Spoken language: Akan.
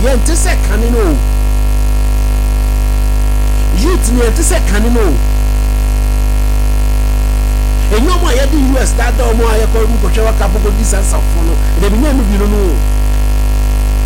yente se kane no youth ni yente se kane no enyo mo ya di US dada o mo aye ko mu ko hwe waka pogo disa safo no de bi na no bi no